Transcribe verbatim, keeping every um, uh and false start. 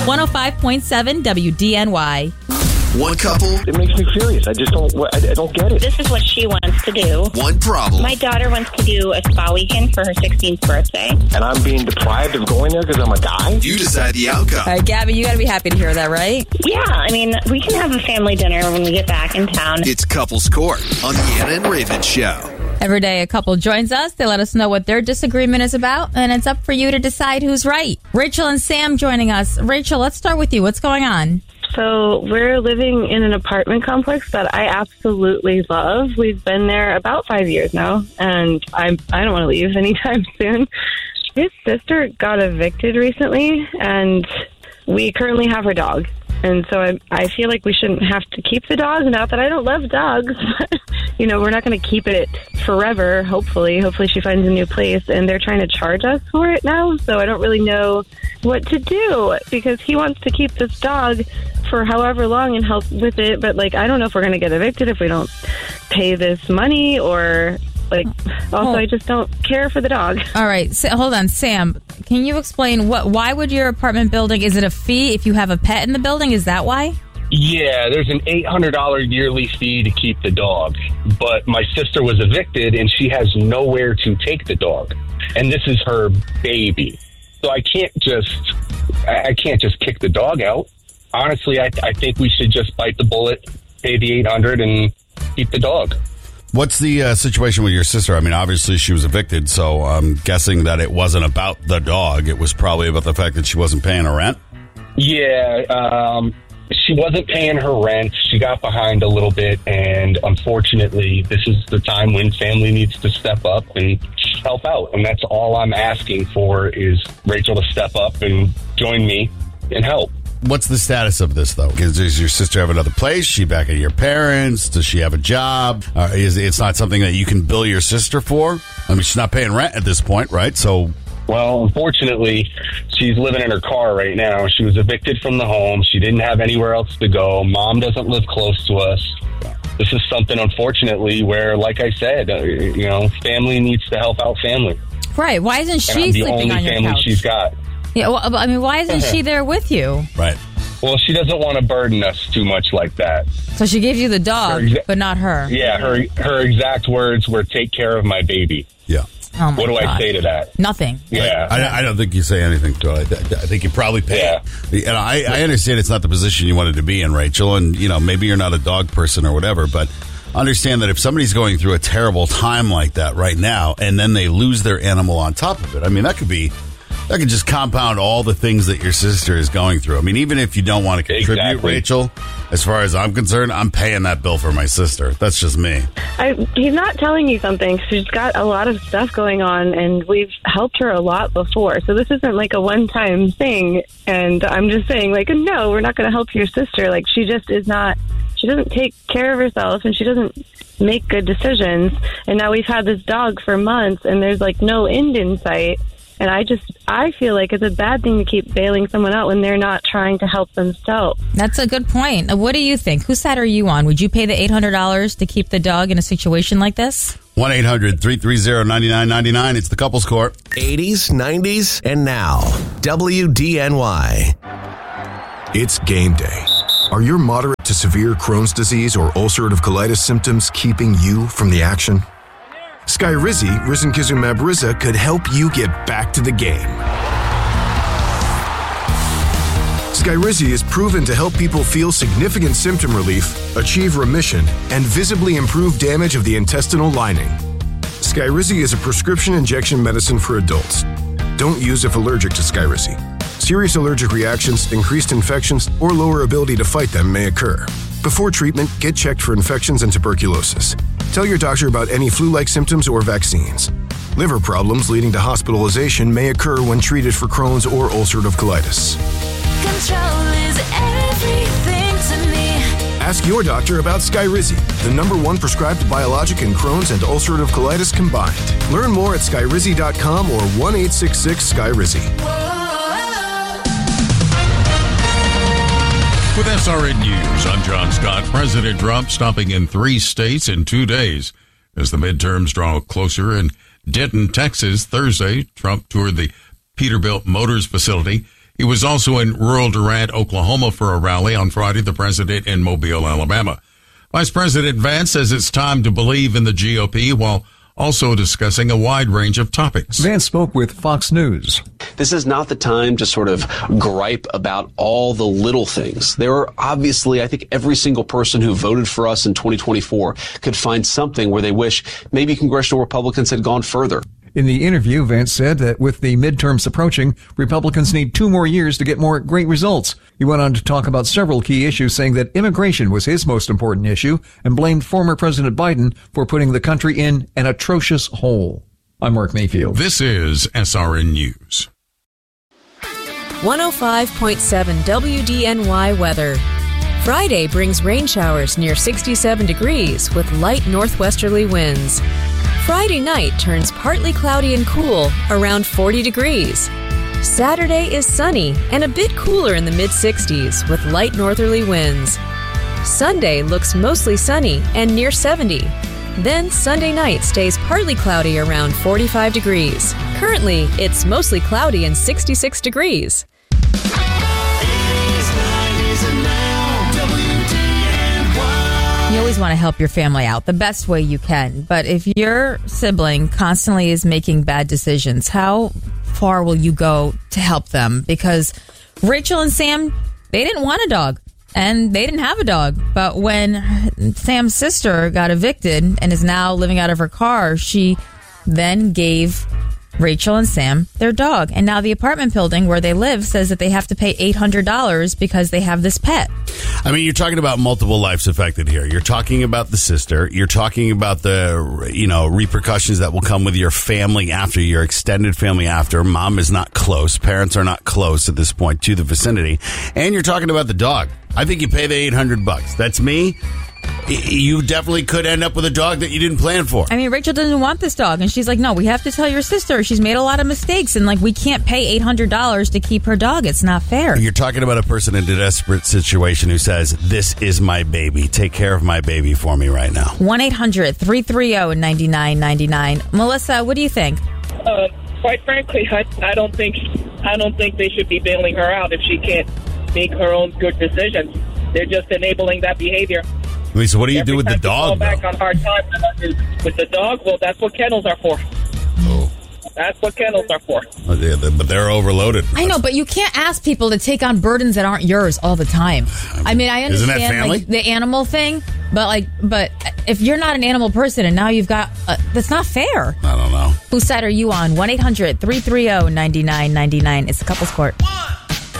one oh five point seven W D N Y. One couple. It makes me furious. I just don't, I, I don't get it. This is what she wants to do. One problem. My daughter wants to do a spa weekend for her sixteenth birthday. And I'm being deprived of going there because I'm a guy? You decide the outcome. All right, Gabby, you got to be happy to hear that, right? Yeah, I mean, we can have a family dinner when we get back in town. It's Couples Court on the Anna and Raven Show. Every day a couple joins us. They let us know what their disagreement is about, and it's up for you to decide who's right. Rachel and Sam joining us. Rachel, let's start with you. What's going on? So we're living in an apartment complex that I absolutely love. We've been there about five years now, and I I don't want to leave anytime soon. His sister got evicted recently, and we currently have her dog. And so I, I feel like we shouldn't have to keep the dog. Not that I don't love dogs. You know, we're not going to keep it forever, hopefully. Hopefully she finds a new place. And they're trying to charge us for it now. So I don't really know what to do because he wants to keep this dog for however long and help with it. But, like, I don't know if we're going to get evicted if we don't pay this money or... Like, also, oh. I just don't care for the dog. All right. So, hold on. Sam, can you explain what? Why would your apartment building, is it a fee if you have a pet in the building? Is that why? Yeah, there's an eight hundred dollars yearly fee to keep the dog. But my sister was evicted, and she has nowhere to take the dog. And this is her baby. So I can't just, I can't just kick the dog out. Honestly, I, I think we should just bite the bullet, pay the eight hundred dollars, and keep the dog. What's the uh, situation with your sister? I mean, obviously she was evicted, so I'm guessing that it wasn't about the dog. It was probably about the fact that she wasn't paying her rent. Yeah, um, she wasn't paying her rent. She got behind a little bit, and unfortunately, this is the time when family needs to step up and help out. And that's all I'm asking for is Rachel to step up and join me and help. What's the status of this, though? Does, does your sister have another place? Is she back at your parents? Does she have a job? Uh, is it's not something that you can bill your sister for? I mean, she's not paying rent at this point, right? So, well, unfortunately, she's living in her car right now. She was evicted from the home. She didn't have anywhere else to go. Mom doesn't live close to us. This is something, unfortunately, where, like I said, uh, you know, family needs to help out family. Right. Why isn't she and I'm sleeping the on only your family couch? she's got. Yeah, well, I mean, why isn't she there with you? Right. Well, she doesn't want to burden us too much like that. So she gave you the dog, exa- but not her. Yeah, her her exact words were, take care of my baby. Yeah. Oh my what do God. I say to that? Nothing. Yeah. I, I don't think you say anything to it. I, I think you probably pay. Yeah. And I, I understand it's not the position you wanted to be in, Rachel, and, you know, maybe you're not a dog person or whatever, but understand that if somebody's going through a terrible time like that right now, and then they lose their animal on top of it, I mean, that could be... That could just compound all the things that your sister is going through. I mean, even if you don't want to contribute, Exactly. Rachel, as far as I'm concerned, I'm paying that bill for my sister. That's just me. I, he's not telling you something. She's got a lot of stuff going on, and we've helped her a lot before. So this isn't like a one-time thing. And I'm just saying, like, no, we're not going to help your sister. Like, she just is not, she doesn't take care of herself, and she doesn't make good decisions. And now we've had this dog for months, and there's, like, no end in sight. And I just, I feel like it's a bad thing to keep bailing someone out when they're not trying to help themselves. That's a good point. What do you think? Whose side are you on? Would you pay the eight hundred dollars to keep the dog in a situation like this? one eight hundred three three zero nine nine nine nine. It's the Couples Court. eighties, nineties, and now. W D N Y. It's game day. Are your moderate to severe Crohn's disease or ulcerative colitis symptoms keeping you from the action? Skyrizi, risankizumab Riza, could help you get back to the game. Skyrizi is proven to help people feel significant symptom relief, achieve remission, and visibly improve damage of the intestinal lining. Skyrizi is a prescription injection medicine for adults. Don't use if allergic to Skyrizi. Serious allergic reactions, increased infections, or lower ability to fight them may occur. Before treatment, get checked for infections and tuberculosis. Tell your doctor about any flu-like symptoms or vaccines. Liver problems leading to hospitalization may occur when treated for Crohn's or ulcerative colitis. Control is everything to me. Ask your doctor about Skyrizi, the number one prescribed biologic in Crohn's and ulcerative colitis combined. Learn more at skyrizi dot com or one eight six six Sky Rizi. With S R N News, I'm John Scott. President Trump stopping in three states in two days as the midterms draw closer. In Denton, Texas, Thursday, Trump toured the Peterbilt Motors facility. He was also in rural Durant, Oklahoma for a rally on Friday, the president in Mobile, Alabama. Vice President Vance says it's time to believe in the G O P while also discussing a wide range of topics. Vance spoke with Fox News. This is not the time to sort of gripe about all the little things. There are obviously, I think every single person who voted for us in twenty twenty-four could find something where they wish maybe congressional Republicans had gone further. In the interview, Vance said that with the midterms approaching, Republicans need two more years to get more great results. He went on to talk about several key issues, saying that immigration was his most important issue and blamed former President Biden for putting the country in an atrocious hole. I'm Mark Mayfield. This is S R N News. one oh five point seven W D N Y weather. Friday brings rain showers near sixty-seven degrees with light northwesterly winds. Friday night turns partly cloudy and cool, around forty degrees. Saturday is sunny and a bit cooler in the mid-sixties with light northerly winds. Sunday looks mostly sunny and near seventy. Then Sunday night stays partly cloudy around forty-five degrees. Currently, it's mostly cloudy and sixty-six degrees. You always want to help your family out the best way you can. But if your sibling constantly is making bad decisions, how far will you go to help them? Because Rachel and Sam, they didn't want a dog. And they didn't have a dog. But when Sam's sister got evicted and is now living out of her car, she then gave Rachel and Sam their dog. And now the apartment building where they live says that they have to pay eight hundred dollars because they have this pet. I mean, you're talking about multiple lives affected here. You're talking about the sister. You're talking about the, you know, repercussions that will come with your family after, your extended family after. Mom is not close. Parents are not close at this point to the vicinity. And you're talking about the dog. I think you pay the eight hundred bucks. That's me. You definitely could end up with a dog that you didn't plan for. I mean, Rachel doesn't want this dog. And she's like, no, we have to tell your sister. She's made a lot of mistakes. And, like, we can't pay eight hundred dollars to keep her dog. It's not fair. You're talking about a person in a desperate situation who says, this is my baby. Take care of my baby for me right now. one eight hundred three three zero nine nine nine nine. Melissa, what do you think? Uh, quite frankly, I, I don't think I don't think they should be bailing her out if she can't make her own good decisions. They're just enabling that behavior. Lisa, what do you Every do with the time dog, you fall back though? on hard times with the dog, well, that's what kennels are for. Oh. That's what kennels are for. Oh, yeah, but they're overloaded. I know, but you can't ask people to take on burdens that aren't yours all the time. I mean, I Isn't understand that family? like, the animal thing, but like, but if you're not an animal person and now you've got, uh, that's not fair. I don't know. Whose side are you on? one eight hundred three three zero nine nine nine nine. It's the Couples Court. One.